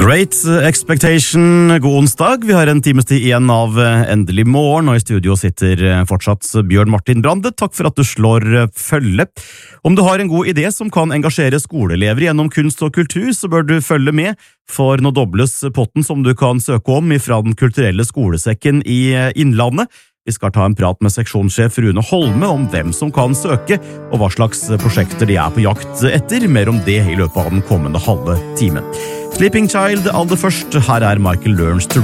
Great Expectation, god onsdag. Vi har en times tid igjen av endelig morgen, og i studio sitter fortsatt Bjørn Martin Brande. Takk for at du slår følge. Om du har en god idé som kan engasjere skoleelever gjennom kunst og kultur, så bør du følge med, for nå dobles potten som du kan søke om ifra den kulturelle skolesekken i Innlandet. Vi skal ta en prat med seksjonssjef Rune Holme om hvem som kan søke, og hva slags prosjekter de er på jakt etter. Mer om det i løpet av den kommende halve timen. Sleeping Child aller først. Her er Michael Learns to